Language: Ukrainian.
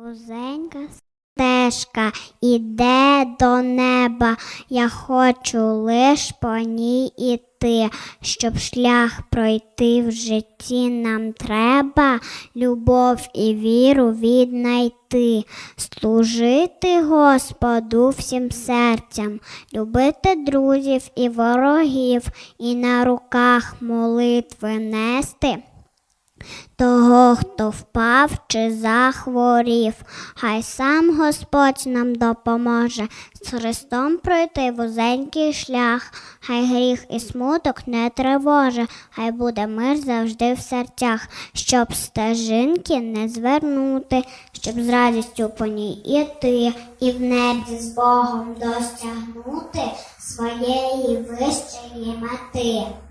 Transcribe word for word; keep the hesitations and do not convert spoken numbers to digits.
Вузенька стежка іде до неба, я хочу лиш по ній іти, щоб шлях пройти в житті нам треба, любов і віру віднайти, служити Господу всім серцям, любити друзів і ворогів, і на руках молитви нести того, хто впав чи захворів. Хай сам Господь нам допоможе з Христом пройти вузенький шлях, хай гріх і смуток не тривоже, хай буде мир завжди в серцях, щоб стежинки не звернути, щоб з радістю по ній іти, і в небі з Богом досягнути своєї вищої мети.